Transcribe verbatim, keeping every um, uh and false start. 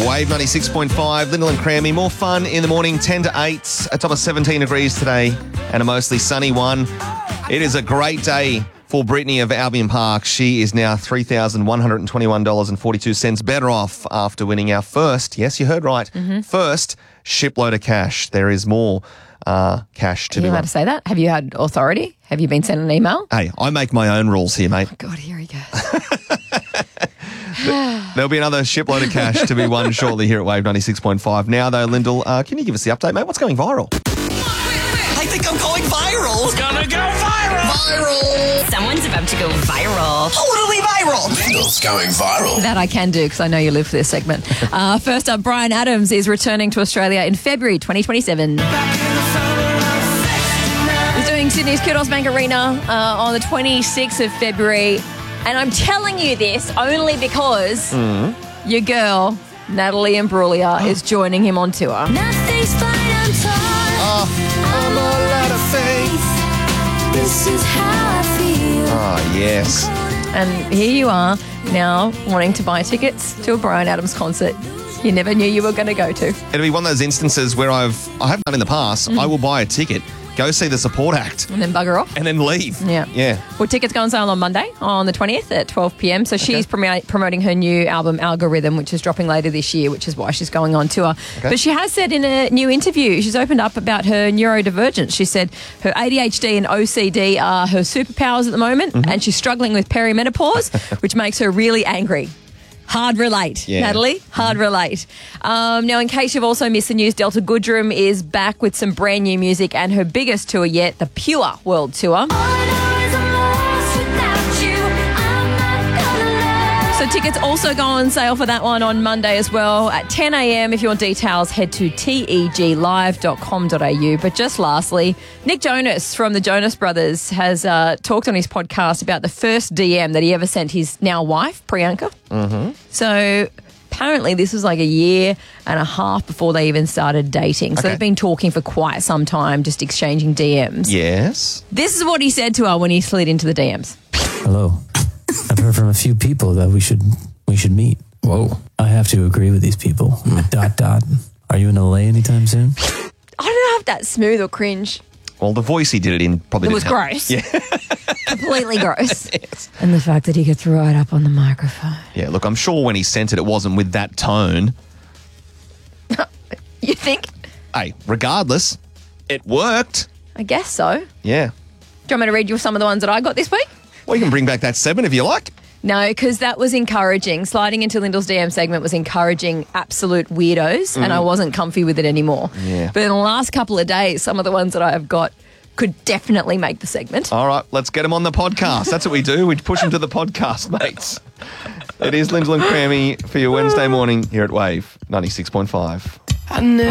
Wave ninety-six point five, Lyndall and Crammy. More fun in the morning, ten to eight, a top of seventeen degrees today, and a mostly sunny one. It is a great day for Brittany of Albion Park. She is now three thousand one hundred twenty-one dollars and forty-two cents better off after winning our first, yes, you heard right, mm-hmm. first shipload of cash. There is more uh, cash to Are be you allowed won. to say that? Have you had authority? Have you been sent an email? Hey, I make my own rules here, mate. Oh, God, here he goes. There'll be another shipload of cash to be won shortly here at Wave ninety-six point five. Now, though, Lyndall, uh, can you give us the update, mate? What's going viral? I think I'm going viral. It's gonna go viral. Viral. Someone's about to go viral. Totally viral. Lyndall's going viral. That I can do because I know you live for this segment. Uh, first up, Bryan Adams is returning to Australia in February twenty twenty-seven. He's doing Sydney's Kudos Bank Arena uh, on the twenty-sixth of February. And I'm telling you this only because mm. your girl, Natalie Imbruglia, is joining him on tour. Nothing's fine, I'm torn. Oh, I'm all out of faith. This is how I feel. Oh, yes. And here you are now wanting to buy tickets to a Bryan Adams concert you never knew you were going to go to. It'll be one of those instances where I've I have done in the past. Mm. I will buy a ticket, go see the support act, and then bugger off, and then leave. Yeah, yeah. Well, tickets go on sale on Monday, on the twentieth at twelve p.m. So she's okay. promo- promoting her new album Algorithm, which is dropping later this year, which is why she's going on tour. Okay. But she has said in a new interview, she's opened up about her neurodivergence. She said her A D H D and O C D are her superpowers at the moment, mm-hmm. and she's struggling with perimenopause, which makes her really angry. Hard relate, yeah. Natalie. Hard relate. Um, now, in case you've also missed the news, Delta Goodrem is back with some brand new music and her biggest tour yet, the Pure World Tour. So tickets also go on sale for that one on Monday as well at ten a.m. If you want details, head to T E G live dot com dot a u. But just lastly, Nick Jonas from the Jonas Brothers has uh, talked on his podcast about the first D M that he ever sent his now wife, Priyanka. Mm-hmm. So apparently this was like a year and a half before they even started dating. So okay. they've been talking for quite some time, just exchanging D Ms. Yes. This is what he said to her when he slid into the D Ms. Hello. I've heard from a few people that we should we should meet. Whoa. I have to agree with these people. Mm. Dot, dot. Are you in L A anytime soon? I don't know if that's smooth or cringe. Well, the voice he did it in probably It was didn't help. gross. Yeah. Completely gross. Yes. And the fact that he could throw it up on the microphone. Yeah, look, I'm sure when he sent it, it wasn't with that tone. You think? Hey, regardless, it worked. I guess so. Yeah. Do you want me to read you some of the ones that I got this week? Well, you can bring back that seven if you like. No, because that was encouraging. Sliding into Lyndall's D M segment was encouraging absolute weirdos, mm. and I wasn't comfy with it anymore. Yeah. But in the last couple of days, some of the ones that I have got could definitely make the segment. All right, let's get them on the podcast. That's what we do. We push them to the podcast, mates. It is Lyndall and Crammy for your Wednesday morning here at Wave ninety-six point five. I knew